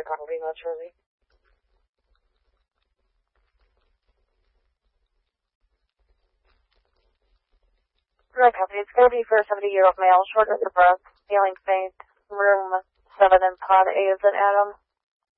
copy, North Jersey. Right, copy. It's going to be for a 70-year-old male, short of the breath, feeling faint, room 7 in pod A. Is it Adam?